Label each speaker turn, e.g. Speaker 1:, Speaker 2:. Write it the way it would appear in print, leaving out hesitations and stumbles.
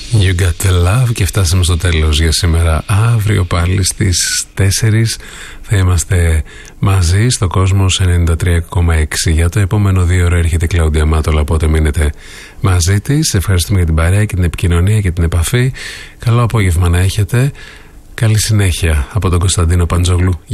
Speaker 1: You got the love και φτάσαμε στο τέλος για σήμερα. Αύριο πάλι στις 4 θα είμαστε μαζί στο Κόσμος 93,6. Για το επόμενο 2 ώρα έρχεται η Κλάουντια Μάτολα, οπότε μείνετε μαζί της. Ευχαριστούμε για την παρέα και την επικοινωνία και την επαφή. Καλό απόγευμα να έχετε. Καλή συνέχεια από τον Κωνσταντίνο Παντζόγλου.